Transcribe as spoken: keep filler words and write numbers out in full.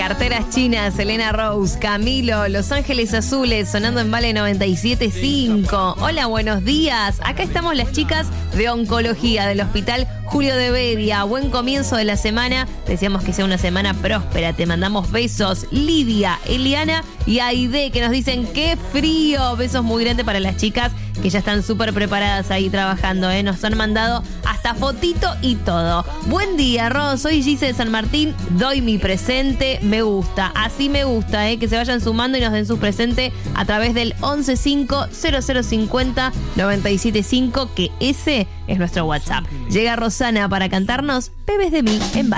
Carteras Chinas, Elena Rose, Camilo, Los Ángeles Azules, sonando en Vale noventa y siete punto cinco. Hola, buenos días. Acá estamos las chicas de Oncología del Hospital Julio de Bedia. Buen comienzo de la semana. Deseamos que sea una semana próspera. Te mandamos besos. Lidia, Eliana y Aide, que nos dicen qué frío. Besos muy grandes para las chicas que ya están súper preparadas ahí trabajando, ¿eh? Nos han mandado hasta fotito y todo. Buen día, Ros. Soy Gise de San Martín. Doy mi presente. Me gusta. Así me gusta, ¿eh? Que se vayan sumando y nos den su presente a través del once cinco cero cero cincuenta noventa y siete cinco, que ese es nuestro WhatsApp. Llega Rosana para cantarnos Bebes de mí en Vale.